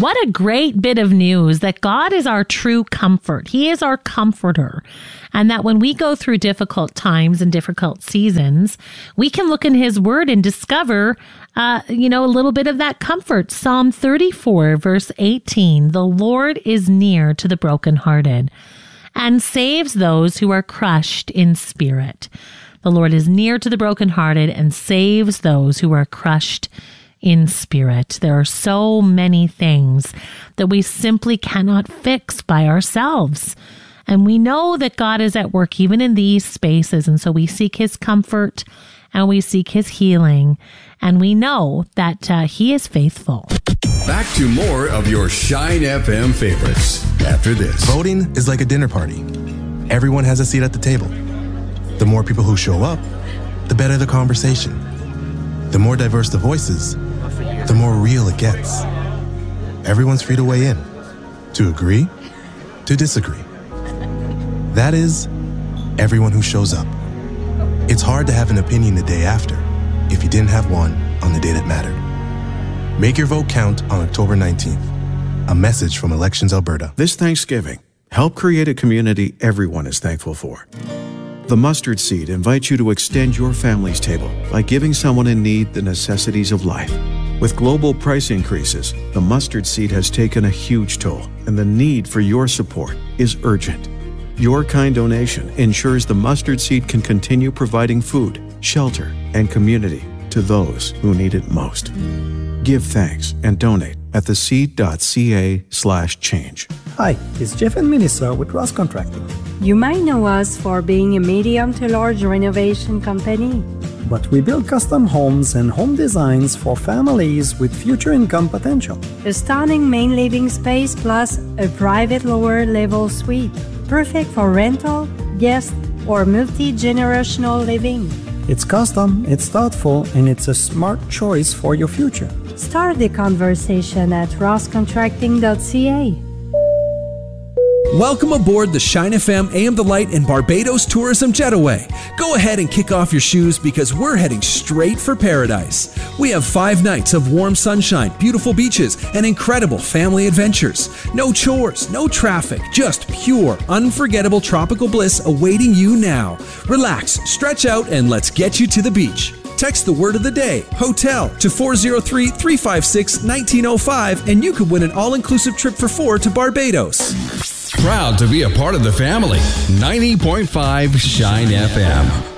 What a great bit of news that God is our true comfort. He is our comforter. And that when we go through difficult times and difficult seasons, we can look in his word and discover, a little bit of that comfort. Psalm 34, verse 18, the Lord is near to the brokenhearted and saves those who are crushed in spirit. The Lord is near to the brokenhearted and saves those who are crushed in spirit. There are so many things that we simply cannot fix by ourselves. And we know that God is at work even in these spaces. And so we seek his comfort and we seek his healing. And we know that he is faithful. Back to more of your Shine FM favorites after this. Voting is like a dinner party. Everyone has a seat at the table. The more people who show up, the better the conversation. The more diverse the voices, the more real it gets. Everyone's free to weigh in, to agree, to disagree. That is, everyone who shows up. It's hard to have an opinion the day after if you didn't have one on the day that mattered. Make your vote count on October 19th. A message from Elections Alberta. This Thanksgiving, help create a community everyone is thankful for. The Mustard Seed invites you to extend your family's table by giving someone in need the necessities of life. With global price increases, the Mustard Seed has taken a huge toll, and the need for your support is urgent. Your kind donation ensures the Mustard Seed can continue providing food, shelter, and community to those who need it most. Give thanks and donate at theseed.ca/change. Hi, it's Jeff and Melissa with Ross Contracting. You might know us for being a medium to large renovation company. But we build custom homes and home designs for families with future income potential. A stunning main living space plus a private lower level suite. Perfect for rental, guest, or multi-generational living. It's custom, it's thoughtful, and it's a smart choice for your future. Start the conversation at rosscontracting.ca. Welcome aboard the Shine FM AM The Light and Barbados Tourism Jetaway. Go ahead and kick off your shoes because we're heading straight for paradise. We have 5 nights of warm sunshine, beautiful beaches, and incredible family adventures. No chores, no traffic, just pure, unforgettable tropical bliss awaiting you now. Relax, stretch out, and let's get you to the beach. Text the word of the day, hotel, to 403-356-1905, and you could win an all-inclusive trip for 4 to Barbados. Proud to be a part of the family. 90.5 Shine FM.